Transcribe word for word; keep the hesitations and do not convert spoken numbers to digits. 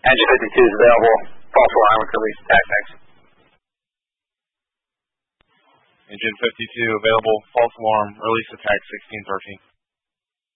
Engine fifty-two is available. False alarm with release attack. Thanks. Engine fifty-two available. False alarm. Release attack sixteen thirteen.